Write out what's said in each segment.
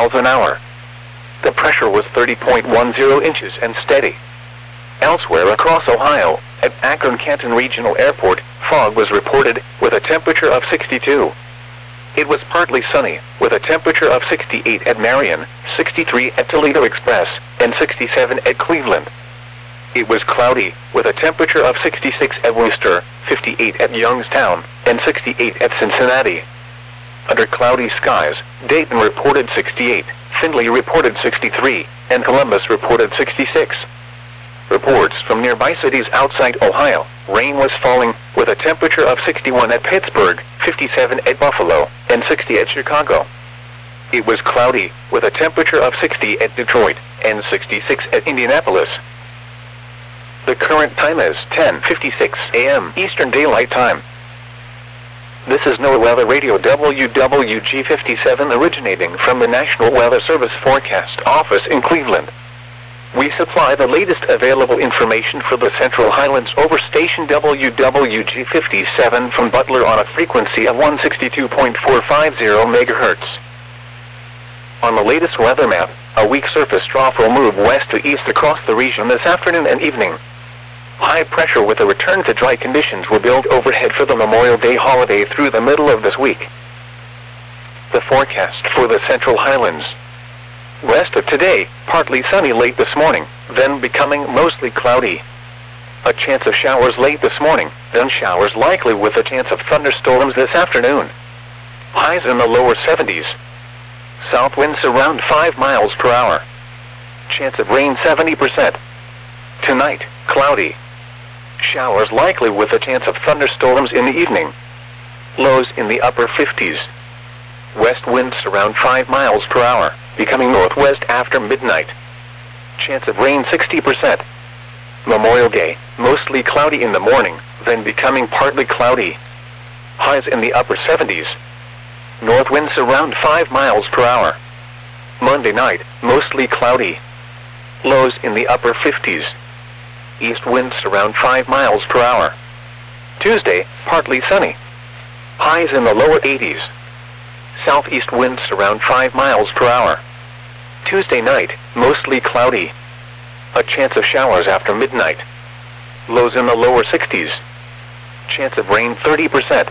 miles an hour. The pressure was 30.10 inches and steady. Elsewhere across Ohio, at Akron-Canton Regional Airport, fog was reported, with a temperature of 62. It was partly sunny, with a temperature of 68 at Marion, 63 at Toledo Express, and 67 at Cleveland. It was cloudy, with a temperature of 66 at Worcester, 58 at Youngstown, and 68 at Cincinnati. Under cloudy skies, Dayton reported 68, Findlay reported 63, and Columbus reported 66. Reports from nearby cities outside Ohio, rain was falling, with a temperature of 61 at Pittsburgh, 57 at Buffalo, and 60 at Chicago. It was cloudy, with a temperature of 60 at Detroit, and 66 at Indianapolis. The current time is 10:56 a.m. Eastern Daylight Time. This is NOAA Weather Radio WWG57 originating from the National Weather Service Forecast Office in Cleveland. We supply the latest available information for the Central Highlands over station WWG57 from Butler on a frequency of 162.450 MHz. On the latest weather map, a weak surface trough will move west to east across the region this afternoon and evening. High pressure with a return to dry conditions will build overhead for the Memorial Day holiday through the middle of this week. The forecast for the Central Highlands. West of today, partly sunny late this morning, then becoming mostly cloudy. A chance of showers late this morning, then showers likely with a chance of thunderstorms this afternoon. Highs in the lower 70s. South winds around 5 miles per hour. Chance of rain 70%. Tonight, cloudy. Showers likely with a chance of thunderstorms in the evening. Lows in the upper 50s. West winds around 5 miles per hour, becoming northwest after midnight. Chance of rain 60%. Memorial Day, mostly cloudy in the morning, then becoming partly cloudy. Highs in the upper 70s. North winds around 5 miles per hour. Monday night, mostly cloudy. Lows in the upper 50s. East winds around 5 miles per hour. Tuesday, partly sunny. Highs in the lower 80s. Southeast winds around 5 miles per hour. Tuesday night, mostly cloudy. A chance of showers after midnight. Lows in the lower 60s. Chance of rain 30%.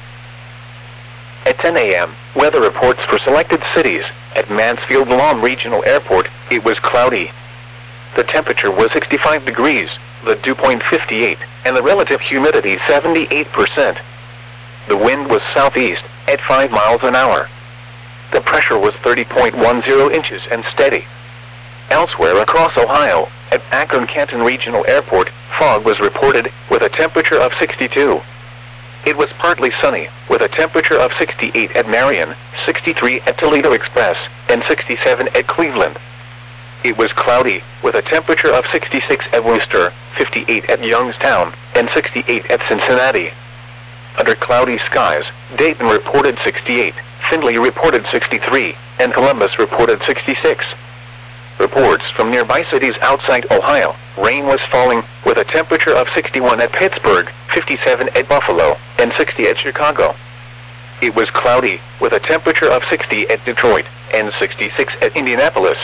At 10 a.m., weather reports for selected cities. At Mansfield-Lom Regional Airport, it was cloudy. The temperature was 65 degrees, the dew point 58, and the relative humidity 78%. The wind was southeast, at 5 miles an hour. The pressure was 30.10 inches and steady. Elsewhere across Ohio, at Akron-Canton Regional Airport, fog was reported, with a temperature of 62. It was partly sunny, with a temperature of 68 at Marion, 63 at Toledo Express, and 67 at Cleveland. It was cloudy, with a temperature of 66 at Worcester, 58 at Youngstown, and 68 at Cincinnati. Under cloudy skies, Dayton reported 68, Findlay reported 63, and Columbus reported 66. Reports from nearby cities outside Ohio, rain was falling, with a temperature of 61 at Pittsburgh, 57 at Buffalo, and 60 at Chicago. It was cloudy, with a temperature of 60 at Detroit, and 66 at Indianapolis.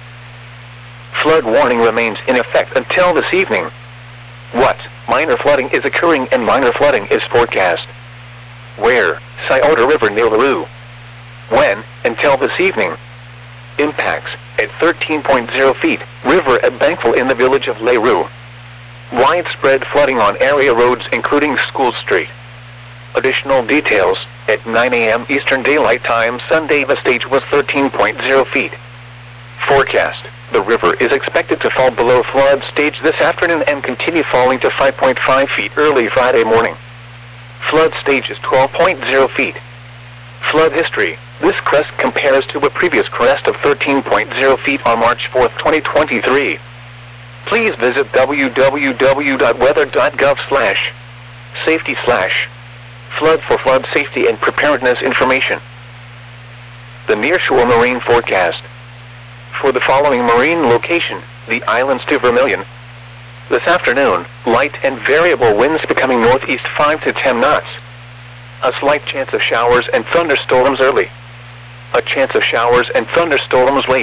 Flood warning remains in effect until this evening. What? Minor flooding is occurring and minor flooding is forecast. Where? Scioto River near LaRue. When? Until this evening. Impacts, at 13.0 feet, river at Bankville in the village of LaRue. Widespread flooding on area roads including School Street. Additional details, at 9 a.m. Eastern Daylight Time Sunday the stage was 13.0 feet. Forecast, the river is expected to fall below flood stage this afternoon and continue falling to 5.5 feet early Friday morning. Flood stage is 12.0 feet. Flood history, this crest compares to a previous crest of 13.0 feet on March 4, 2023. Please visit www.weather.gov/safety/flood for flood safety and preparedness information. The Nearshore Marine Forecast. For the following marine location, the islands to Vermilion. This afternoon, light and variable winds becoming northeast 5 to 10 knots. A slight chance of showers and thunderstorms early. A chance of showers and thunderstorms late.